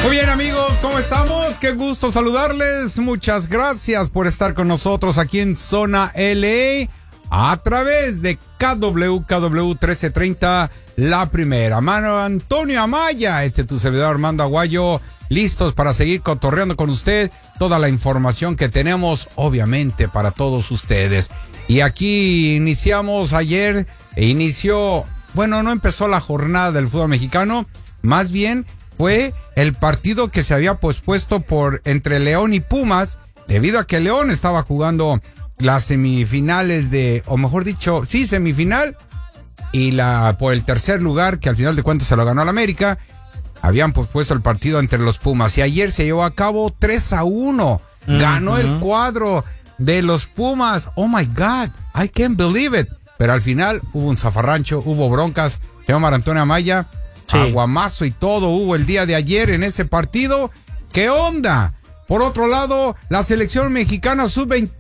Muy bien, amigos, ¿cómo estamos? Qué gusto saludarles. Muchas gracias por estar con nosotros aquí en Zona LA a través de KWKW 1330, La Primera. Mano Antonio Amaya, tu servidor Armando Aguayo, listos para seguir cotorreando con usted toda la información que tenemos, obviamente, para todos ustedes. Y aquí iniciamos ayer, no empezó la jornada del fútbol mexicano, más bien fue el partido que se había pospuesto entre León y Pumas, debido a que León estaba jugando las semifinales semifinal, y por el tercer lugar, que al final de cuentas se lo ganó al América. Habían pospuesto el partido entre los Pumas y ayer se llevó a cabo 3-1. Ganó el cuadro de los Pumas. Oh my God, I can't believe it. Pero al final hubo un zafarrancho, hubo broncas. Señor Antonio Amaya, sí, aguamazo y todo hubo el día de ayer en ese partido. ¿Qué onda? Por otro lado, la selección mexicana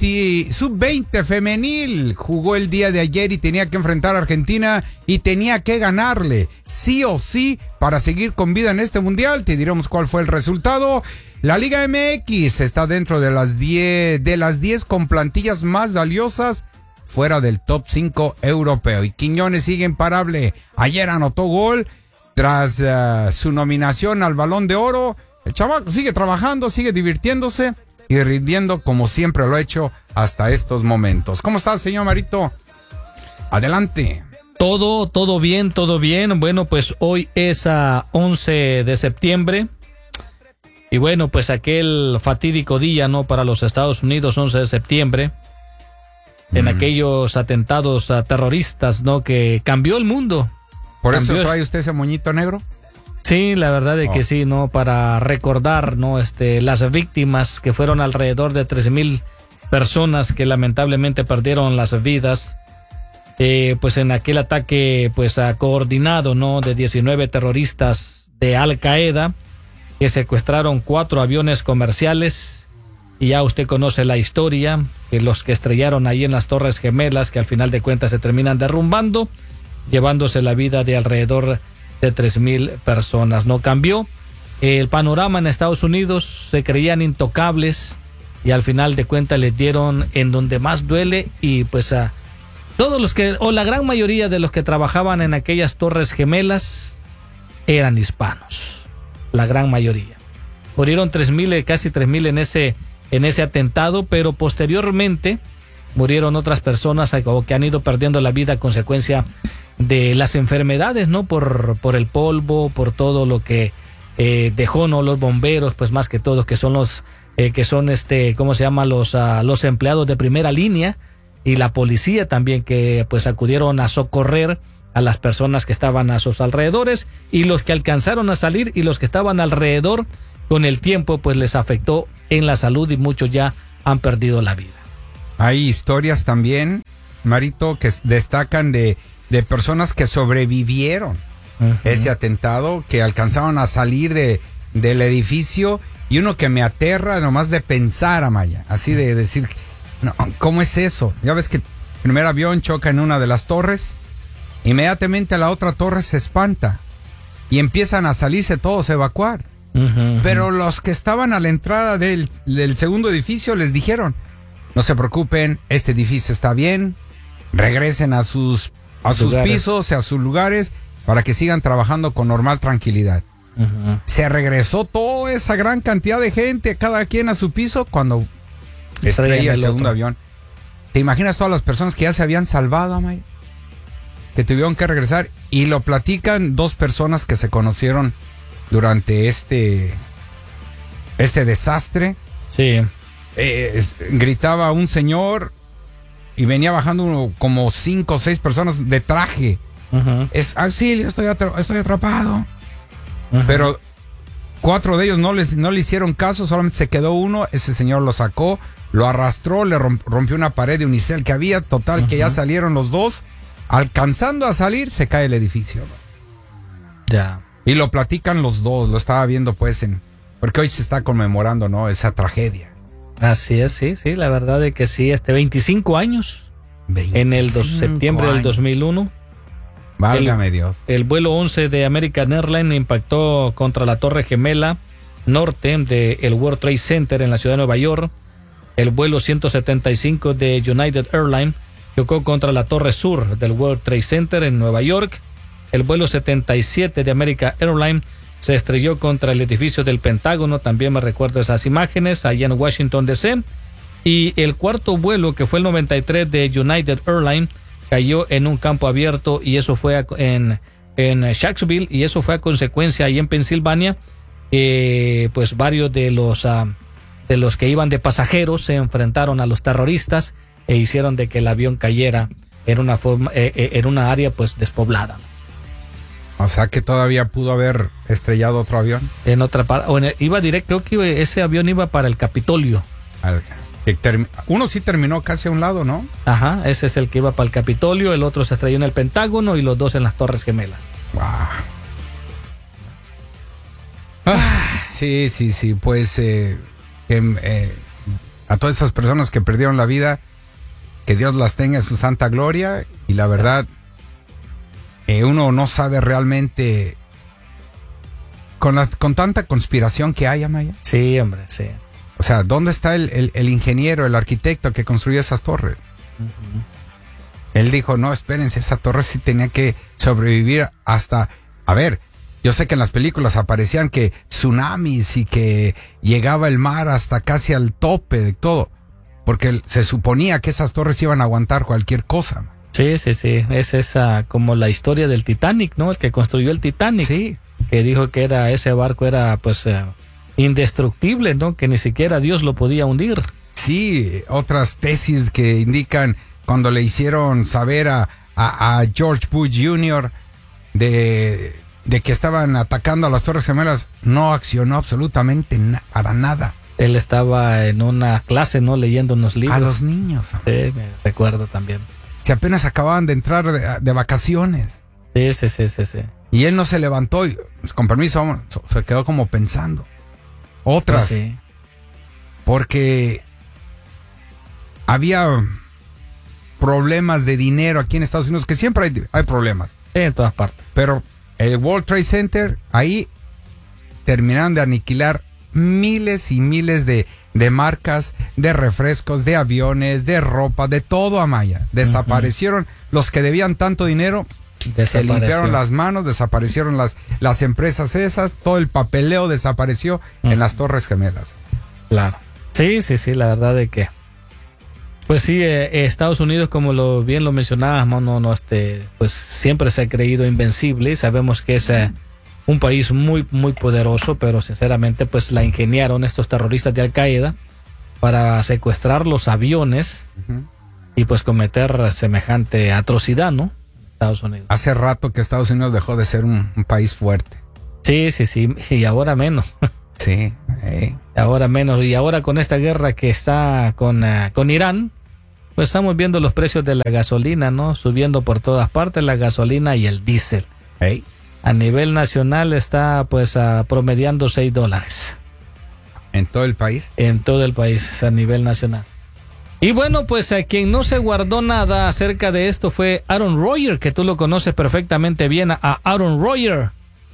sub-20 femenil jugó el día de ayer y tenía que enfrentar a Argentina y tenía que ganarle, sí o sí, para seguir con vida en este mundial. Te diremos cuál fue el resultado. La Liga MX está dentro de las 10 con plantillas más valiosas fuera del top 5 europeo. Y Quiñones sigue imparable. Ayer anotó gol tras su nominación al Balón de Oro. El chamaco sigue trabajando, sigue divirtiéndose y rindiendo como siempre lo ha hecho hasta estos momentos. ¿Cómo está, señor Marito? Adelante. Todo bien, todo bien. Bueno, pues hoy es 11 de septiembre. Y bueno, pues aquel fatídico día, ¿no? Para los Estados Unidos, 11 de septiembre. En aquellos atentados terroristas, ¿no? Que cambió el mundo. ¿Por eso trae usted ese moñito negro? Sí, la verdad es que sí, ¿no? Para recordar, ¿no? Las víctimas, que fueron alrededor de 13,000 personas que lamentablemente perdieron las vidas, pues en aquel ataque, pues coordinado, ¿no? De 19 terroristas de Al Qaeda, que secuestraron 4 aviones comerciales, y ya usted conoce la historia, que los que estrellaron ahí en las Torres Gemelas, que al final de cuentas se terminan derrumbando, llevándose la vida de alrededor de 3,000 personas. No cambió el panorama en Estados Unidos, se creían intocables y al final de cuentas les dieron en donde más duele, y pues a todos los que, o la gran mayoría de los que trabajaban en aquellas Torres Gemelas, eran hispanos, la gran mayoría. Murieron 3,000, casi 3,000 en ese atentado, pero posteriormente murieron otras personas que han ido perdiendo la vida a consecuencia de las enfermedades, ¿no? Por el polvo, por todo lo que dejó, ¿no? Los bomberos, pues más que todo, que son los ¿cómo se llama? Los empleados de primera línea, y la policía también, que pues acudieron a socorrer a las personas que estaban a sus alrededores, y los que alcanzaron a salir y los que estaban alrededor, con el tiempo pues les afectó en la salud y muchos ya han perdido la vida. Hay historias también, Marito, que destacan de personas que sobrevivieron ese atentado, que alcanzaron a salir del edificio, y uno que me aterra nomás de pensar, Amaya, así de decir, no, ¿cómo es eso? Ya ves que el primer avión choca en una de las torres, inmediatamente la otra torre se espanta y empiezan a salirse todos a evacuar. Pero los que estaban a la entrada del segundo edificio les dijeron, no se preocupen, este edificio está bien, regresen a sus pisos, a sus lugares, para que sigan trabajando con normal tranquilidad. Se regresó toda esa gran cantidad de gente, cada quien a su piso, cuando estrella el segundo avión. ¿Te imaginas todas las personas que ya se habían salvado, Amaya? Que tuvieron que regresar, y lo platican 2 personas que se conocieron durante este desastre. Sí. Gritaba un señor y venía bajando como 5 o 6 personas de traje. Es auxilio, estoy atrapado. Pero 4 de ellos no le hicieron caso, solamente se quedó uno. Ese señor lo sacó, lo arrastró, le rompió una pared de unicel que había. Total, que ya salieron los 2. Alcanzando a salir, se cae el edificio. Ya. Y lo platican los 2, lo estaba viendo pues porque hoy se está conmemorando, ¿no? Esa tragedia. Así es, sí, la verdad es que sí, 25 años. 25 en el septiembre del 2001. Válgame Dios. El vuelo 11 de American Airlines impactó contra la Torre Gemela norte del World Trade Center en la ciudad de Nueva York. El vuelo 175 de United Airlines chocó contra la torre sur del World Trade Center en Nueva York. El vuelo 77 de American Airlines se estrelló contra el edificio del Pentágono, también me recuerdo esas imágenes, allá en Washington D.C. Y el cuarto vuelo, que fue el 93 de United Airlines, cayó en un campo abierto, y eso fue en Shanksville, y eso fue a consecuencia ahí en Pensilvania, pues varios de los que iban de pasajeros se enfrentaron a los terroristas e hicieron de que el avión cayera en una área pues despoblada. O sea que todavía pudo haber estrellado otro avión. En otra parte, iba directo, creo que ese avión iba para el Capitolio. Uno sí terminó casi a un lado, ¿no? Ajá, ese es el que iba para el Capitolio, el otro se estrelló en el Pentágono y los dos en las Torres Gemelas. Wow. Sí, pues a todas esas personas que perdieron la vida, que Dios las tenga en su santa gloria, y la verdad, uno no sabe realmente con tanta conspiración que hay, Amaya. Sí, hombre, sí. O sea, ¿dónde está el ingeniero, el arquitecto que construyó esas torres? Uh-huh. Él dijo, no, espérense, esa torre sí tenía que sobrevivir hasta... A ver, yo sé que en las películas aparecían que tsunamis y que llegaba el mar hasta casi al tope de todo, porque se suponía que esas torres iban a aguantar cualquier cosa. Sí. Es esa como la historia del Titanic, ¿no? El que construyó el Titanic. Sí. Que dijo que ese barco era pues indestructible, ¿no? Que ni siquiera Dios lo podía hundir. Sí, otras tesis que indican cuando le hicieron saber a George Bush Jr. de que estaban atacando a las Torres Gemelas, no accionó absolutamente para nada. Él estaba en una clase, ¿no? Leyendo unos libros. A los niños. Sí, me recuerdo también. Si apenas acababan de entrar de vacaciones. Sí. Y él no se levantó y, con permiso, se quedó como pensando. Otras. Sí. Porque había problemas de dinero aquí en Estados Unidos, que siempre hay problemas. Sí, en todas partes. Pero el World Trade Center, ahí terminaron de aniquilar miles y miles de marcas, de refrescos, de aviones, de ropa, de todo, Amaya. Desaparecieron los que debían tanto dinero. Se limpiaron las manos, desaparecieron las empresas esas, todo el papeleo desapareció en las Torres Gemelas. Claro. Sí, la verdad de que pues sí, Estados Unidos, como bien lo mencionabas, pues siempre se ha creído invencible, y sabemos que es un país muy, muy poderoso, pero sinceramente pues la ingeniaron estos terroristas de Al Qaeda para secuestrar los aviones y pues cometer semejante atrocidad, ¿no? Estados Unidos. Hace rato que Estados Unidos dejó de ser un país fuerte. Sí, y ahora menos. Sí. Ahora menos, y ahora con esta guerra que está con Irán, pues estamos viendo los precios de la gasolina, ¿no? Subiendo por todas partes, la gasolina y el diésel. A nivel nacional está pues promediando $6. ¿En todo el país? En todo el país, a nivel nacional. Y bueno, pues a quien no se guardó nada acerca de esto fue Aaron Rodgers, que tú lo conoces perfectamente bien a Aaron Rodgers.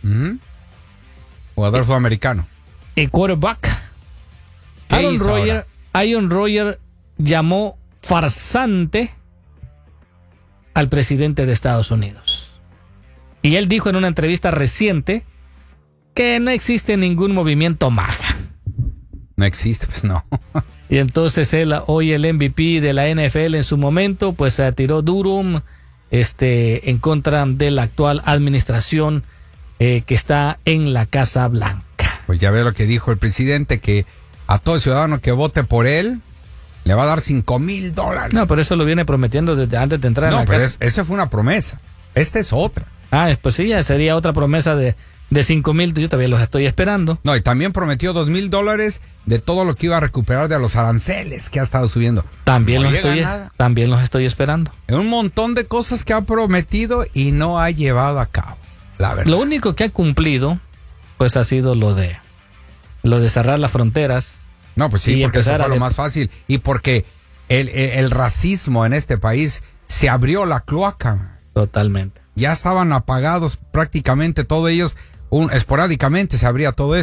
Jugador sudamericano. Y quarterback. Aaron Rodgers llamó farsante al presidente de Estados Unidos. Y él dijo en una entrevista reciente que no existe ningún movimiento MAGA. No existe, pues no. Y entonces él, hoy el MVP de la NFL en su momento, pues se tiró duro en contra de la actual administración que está en la Casa Blanca. Pues ya ve lo que dijo el presidente, que a todo ciudadano que vote por él le va a dar $5,000. No, pero eso lo viene prometiendo desde antes de entrar en la casa. No, pero esa fue una promesa. Esta es otra. Pues sí, ya sería otra promesa de $5,000. Yo todavía los estoy esperando. No, y también prometió $2,000 de todo lo que iba a recuperar de los aranceles que ha estado subiendo. También los estoy esperando. Un montón de cosas que ha prometido y no ha llevado a cabo, la verdad. Lo único que ha cumplido, pues ha sido lo de cerrar las fronteras. No, pues sí, porque eso fue lo más fácil. Y porque el racismo en este país se abrió la cloaca. Totalmente. Ya estaban apagados prácticamente todos ellos. Esporádicamente se abría todo esto.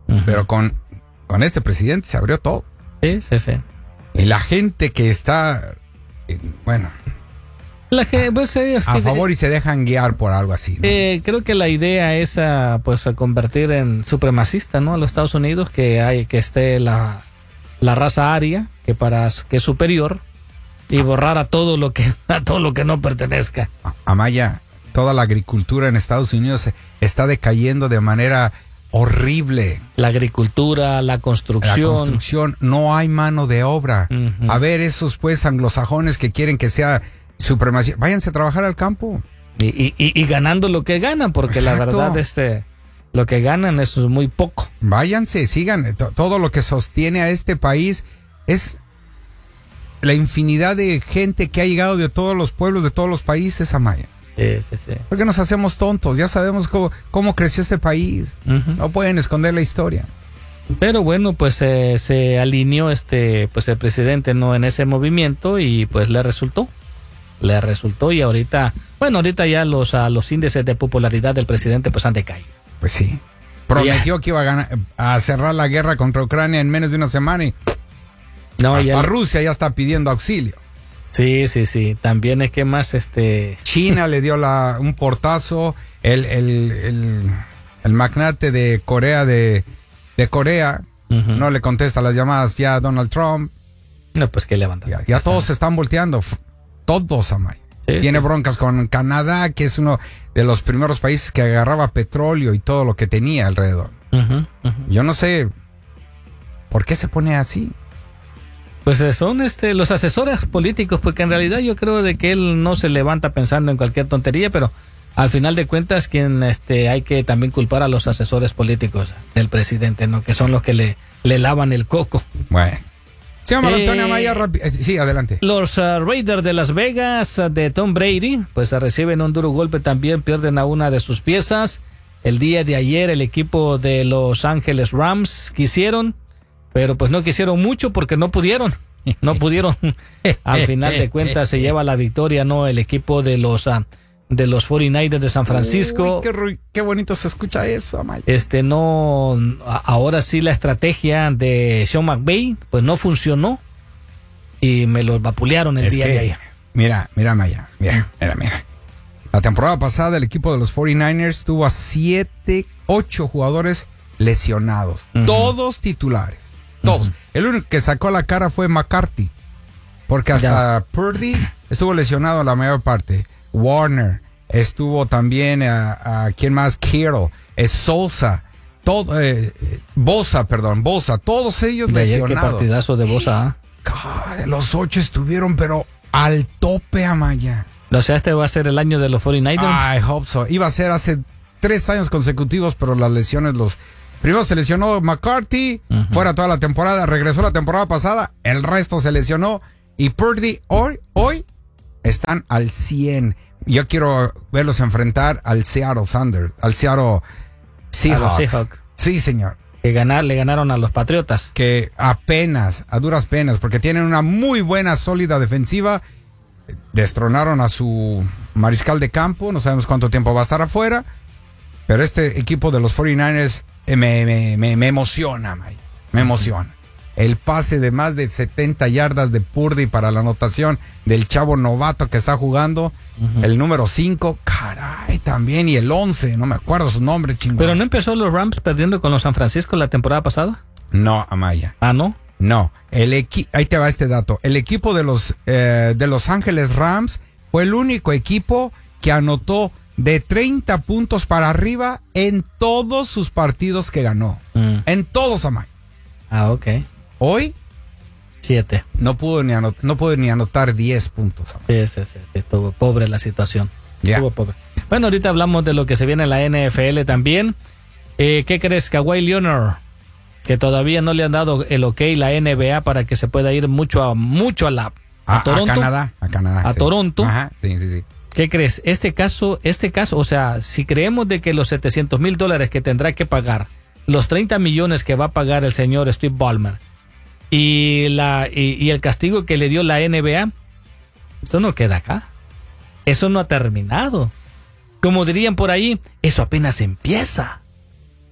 Pero con este presidente se abrió todo. Sí, sí, sí. Y la gente que está, bueno, Pues, a favor y se dejan guiar por algo así, ¿no? creo que la idea es a convertir en supremacista, ¿no? A los Estados Unidos, que esté la raza aria, que es superior, y borrar a todo lo que no pertenezca. Amaya, toda la agricultura en Estados Unidos está decayendo de manera horrible. La agricultura, la construcción. No hay mano de obra. Uh-huh. A ver, esos pues anglosajones que quieren que sea supremacía, váyanse a trabajar al campo. Y ganando lo que ganan, porque Exacto. la verdad lo que ganan es muy poco. Váyanse, sigan. Todo lo que sostiene a este país es la infinidad de gente que ha llegado de todos los pueblos, de todos los países, Amaya. Sí. ¿Por qué nos hacemos tontos? Ya sabemos cómo creció este país. Uh-huh. No pueden esconder la historia. Pero bueno, pues se alineó pues el presidente no en ese movimiento y pues le resultó y ahorita ya los índices de popularidad del presidente pues han decaído. Pues sí. Prometió que iba a cerrar la guerra contra Ucrania en menos de una semana y hasta Rusia ya está pidiendo auxilio. Sí. También es que más China le dio un portazo. El magnate de Corea de Corea uh-huh. no le contesta las llamadas ya a Donald Trump. No, pues que levanta. Ya todos se están volteando. Todos, Amay. Tiene broncas con Canadá, que es uno de los primeros países que agarraba petróleo y todo lo que tenía alrededor. Uh-huh. Yo no sé por qué se pone así. Pues son los asesores políticos, porque en realidad yo creo de que él no se levanta pensando en cualquier tontería, pero al final de cuentas quien hay que también culpar a los asesores políticos del presidente, ¿no? Que son los que le lavan el coco. Bueno. Sí, Antonio Amaya, sí, adelante. Los Raiders de Las Vegas de Tom Brady, pues reciben un duro golpe también, pierden a una de sus piezas. El día de ayer el equipo de Los Ángeles Rams quisieron, pero pues no quisieron mucho porque no pudieron. Al final de cuentas se lleva la victoria, ¿no? El equipo de los 49ers de San Francisco. Uy, qué bonito se escucha eso, Amaya. Ahora sí la estrategia de Sean McVay pues no funcionó y me los vapulearon el día de ayer. Mira, Amaya, mira. La temporada pasada el equipo de los 49ers tuvo a 8 jugadores lesionados, uh-huh. Todos titulares. Todos. Uh-huh. El único que sacó la cara fue McCarthy, porque hasta Purdy estuvo lesionado la mayor parte. Warner, estuvo también ¿quién más? Kittle, Sosa, Bosa, todos ellos lesionados. Qué partidazo de Bosa. Los 8 estuvieron pero al tope, Amaya. O sea, va a ser el año de los 49ers. I hope so. Iba a ser hace 3 años consecutivos, pero las lesiones primero se lesionó McCarthy, uh-huh. Fuera toda la temporada, regresó la temporada pasada, el resto se lesionó y Purdy hoy están al 100. Yo quiero verlos enfrentar al Seattle Seahawks. Sí, señor. Le ganaron a los Patriotas. Que a duras penas, porque tienen una muy buena, sólida defensiva. Destronaron a su mariscal de campo, no sabemos cuánto tiempo va a estar afuera. Pero este equipo de los 49ers me emociona, May. Me emociona. El pase de más de 70 yardas de Purdy para la anotación del chavo novato que está jugando. Uh-huh. El número 5, caray, también. Y el 11, no me acuerdo su nombre, chingón. ¿Pero no empezó los Rams perdiendo con los San Francisco la temporada pasada? No, Amaya. ¿Ah, no? No. Ahí te va este dato. El equipo de los Ángeles Rams fue el único equipo que anotó de 30 puntos para arriba en todos sus partidos que ganó. En todos, Amaya. Ah, ok. Hoy 7. No pudo ni anotar 10 puntos. Sí. Estuvo pobre la situación. Yeah. Estuvo pobre. Bueno, ahorita hablamos de lo que se viene en la NFL también. ¿Qué crees? Kawhi Leonard, que todavía no le han dado el ok la NBA para que se pueda ir mucho a Toronto. A Canadá. A sí. Toronto. Ajá, sí. ¿Qué crees? Este caso, o sea, si creemos de que los $700,000 que tendrá que pagar, los 30 millones que va a pagar el señor Steve Ballmer, y el castigo que le dio la NBA, esto no queda acá. Eso no ha terminado. Como dirían por ahí, eso apenas empieza.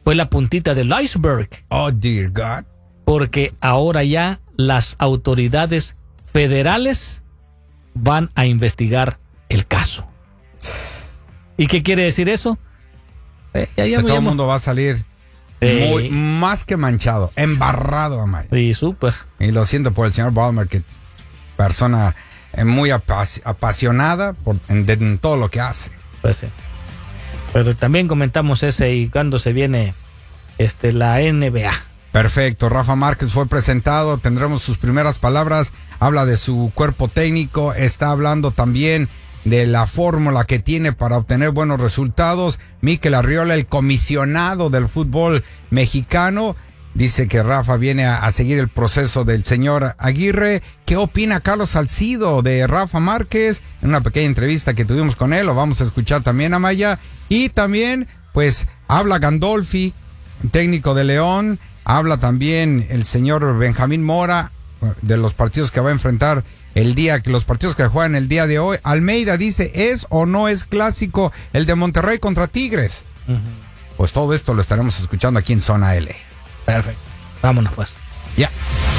fue la puntita del iceberg. Oh, dear God. Porque ahora ya las autoridades federales van a investigar el caso. ¿Y qué quiere decir eso? Todo el mundo va a salir más que manchado, embarrado, Amaya. Sí, súper. Y lo siento por el señor Ballmer, que persona muy apasionada en todo lo que hace. Pues sí. Pero también comentamos ese y cuando se viene la NBA. Perfecto, Rafa Márquez fue presentado, tendremos sus primeras palabras, habla de su cuerpo técnico, está hablando también de la fórmula que tiene para obtener buenos resultados. Mikel Arriola, el comisionado del fútbol mexicano, dice que Rafa viene a seguir el proceso del señor Aguirre. ¿Qué opina Carlos Salcido de Rafa Márquez? En una pequeña entrevista que tuvimos con él, lo vamos a escuchar también, Amaya. Y también, pues, habla Gandolfi, técnico de León. Habla también el señor Benjamín Mora de los partidos que va a enfrentar los partidos que juegan el día de hoy. Almeida dice, ¿es o no es clásico el de Monterrey contra Tigres? Pues todo esto lo estaremos escuchando aquí en Zona L. Perfecto. Vámonos pues. Ya.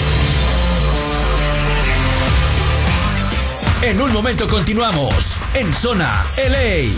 En un momento continuamos en Zona LA.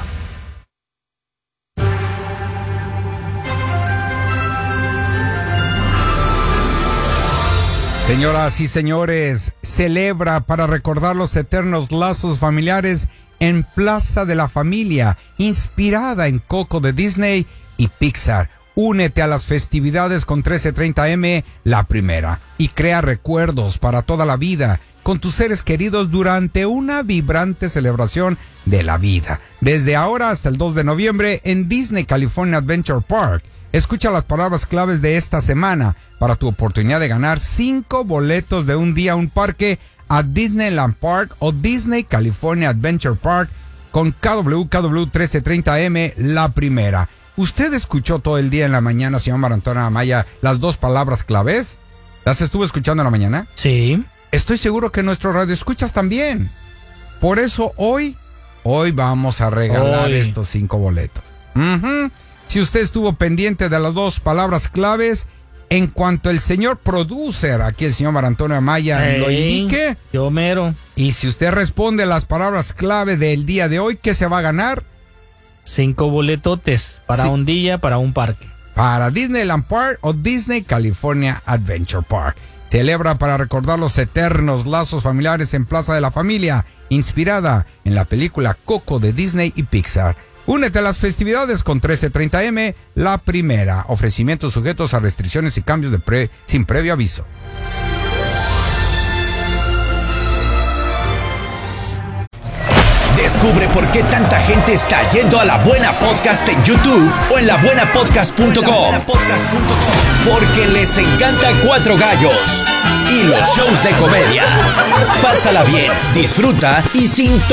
Señoras y señores, celebra para recordar los eternos lazos familiares en Plaza de la Familia, inspirada en Coco de Disney y Pixar. Únete a las festividades con 1330M, la primera, y crea recuerdos para toda la vida con tus seres queridos durante una vibrante celebración de la vida. Desde ahora hasta el 2 de noviembre en Disney California Adventure Park. Escucha las palabras claves de esta semana para tu oportunidad de ganar 5 boletos de un día a un parque a Disneyland Park o Disney California Adventure Park con KW 1330M, la primera. ¿Usted escuchó todo el día en la mañana, señor Marantona Amaya, las 2 palabras claves? ¿Las estuvo escuchando en la mañana? Sí. Estoy seguro que nuestro radio escuchas también. Por eso hoy vamos a regalar estos 5 boletos. Si usted estuvo pendiente de las 2 palabras claves, en cuanto el señor producer, aquí el señor Marantonio Amaya, lo indique. Yo mero. Y si usted responde las palabras clave del día de hoy, ¿qué se va a ganar? 5 boletotes para un día, para un parque. Para Disneyland Park o Disney California Adventure Park. Celebra para recordar los eternos lazos familiares en Plaza de la Familia, inspirada en la película Coco de Disney y Pixar. Únete a las festividades con 1330M, la primera. Ofrecimientos sujetos a restricciones y cambios sin previo aviso. Descubre por qué tanta gente está yendo a La Buena Podcast en YouTube o en labuenapodcast.com. Porque les encanta Cuatro Gallos y los shows de comedia. Pásala bien, disfruta y sin